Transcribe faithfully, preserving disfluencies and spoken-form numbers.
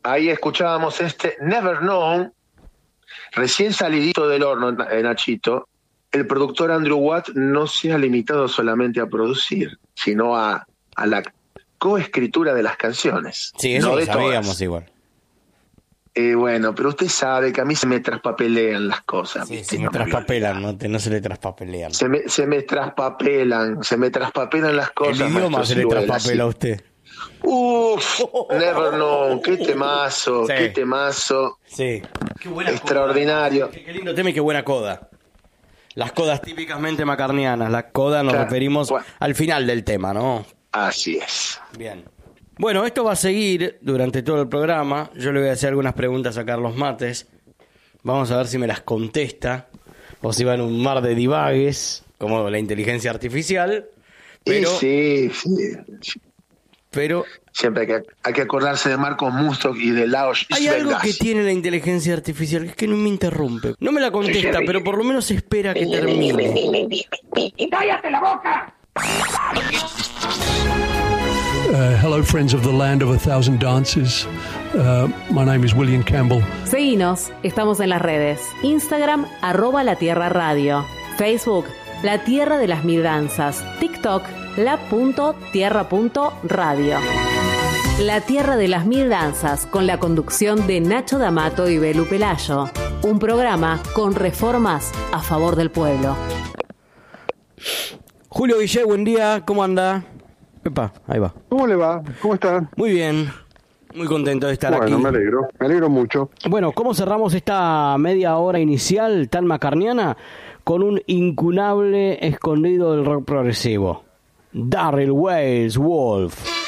Ahí escuchábamos este Never Known, recién salidito del horno, Nachito. El productor Andrew Watt no se ha limitado solamente a producir, sino a, a la coescritura de las canciones. Sí, eso no lo de sabíamos todas. igual. Eh, bueno, pero usted sabe que a mí se me traspapelean las cosas. Sí, ¿viste? se me No traspapelan, no, te, no se le traspapelean. Se me, se me traspapelan, se me traspapelan las cosas. El idioma se le traspapela a usted. Uf, Never Known, qué temazo, Sí. qué temazo. Sí. Qué buena extraordinario. Coda. Qué, qué lindo tema y qué buena coda. Las codas típicamente macarnianas. La coda nos Claro. referimos Bueno. al final del tema, ¿no? Así es. Bien. Bueno, esto va a seguir durante todo el programa. Yo le voy a hacer algunas preguntas a Carlos Mates. Vamos a ver si me las contesta o si va en un mar de divagues, como la inteligencia artificial. Pero, Y sí, sí. pero Siempre hay que, hay que acordarse de Marcos Mustok y de Laos hay algo Isvengas. que tiene la inteligencia artificial, que es que no me interrumpe. No me la contesta, pero por lo menos espera que termine. ¡Cállate la boca! Uh, hello, friends of the land of a thousand dances. Uh, my name is William Campbell. Seguinos, estamos en las redes. Instagram, arroba La Tierra Radio. Facebook, La Tierra de las Mil Danzas. TikTok, la.tierra.radio. La Tierra de las Mil Danzas, con la conducción de Nacho D'Amato y Belu Pelayo. Un programa con reformas a favor del pueblo. Julio Guillé, buen día, ¿cómo anda? Epa, ahí va. ¿Cómo le va? ¿Cómo está? Muy bien, muy contento de estar Bueno, aquí. me alegro, me alegro mucho. Bueno, ¿cómo cerramos esta media hora inicial tan macarniana? Con un incunable escondido del rock progresivo. Darryl Wales Wolf.